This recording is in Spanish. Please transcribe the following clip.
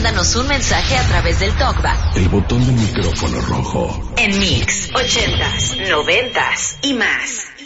mándanos un mensaje a través del TalkBack. El botón del micrófono rojo. En Mix, 80s, 90s y más.